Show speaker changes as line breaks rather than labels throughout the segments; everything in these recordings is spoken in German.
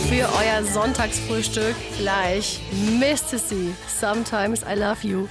für euer Sonntagsfrühstück. Gleich Mr. C. Sometimes I Love You.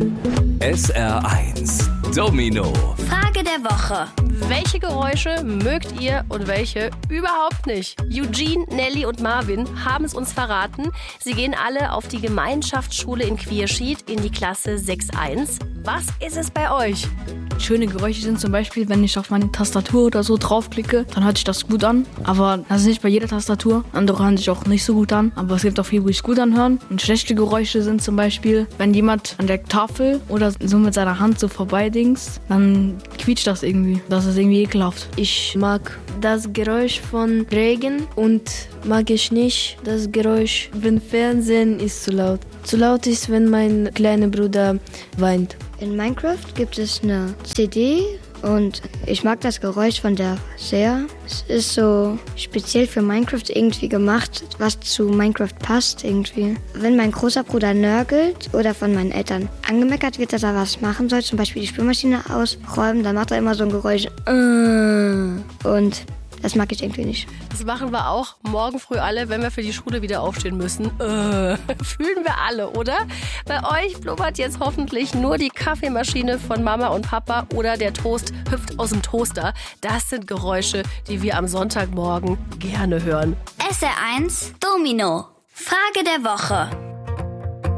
SR1 Domino.
Frage der Woche.
Welche Geräusche mögt ihr und welche überhaupt nicht? Eugene, Nelly und Marvin haben es uns verraten. Sie gehen alle auf die Gemeinschaftsschule in Quierschied in die Klasse 6.1. Was ist es bei euch?
Schöne Geräusche sind zum Beispiel, wenn ich auf meine Tastatur oder so draufklicke, dann hört sich das gut an. Aber das ist nicht bei jeder Tastatur. Andere hören sich auch nicht so gut an. Aber es gibt auch viele, die sich gut anhören. Und schlechte Geräusche sind zum Beispiel, wenn jemand an der Tafel oder so mit seiner Hand so vorbeidingst, dann quietscht das irgendwie. Das ist irgendwie ekelhaft.
Ich mag das Geräusch von Regen und mag ich nicht das Geräusch, wenn Fernsehen ist zu laut. Zu laut ist, wenn mein kleiner Bruder weint.
In Minecraft gibt es eine CD und ich mag das Geräusch von der sehr. Es ist so speziell für Minecraft irgendwie gemacht, was zu Minecraft passt irgendwie. Wenn mein großer Bruder nörgelt oder von meinen Eltern angemeckert wird, dass er was machen soll, zum Beispiel die Spülmaschine ausräumen, dann macht er immer so ein Geräusch. Und das mag ich irgendwie nicht.
Das machen wir auch morgen früh alle, wenn wir für die Schule wieder aufstehen müssen. Fühlen wir alle, oder? Bei euch blubbert jetzt hoffentlich nur die Kaffeemaschine von Mama und Papa oder der Toast hüpft aus dem Toaster. Das sind Geräusche, die wir am Sonntagmorgen gerne hören.
SR1 Domino. Frage der Woche.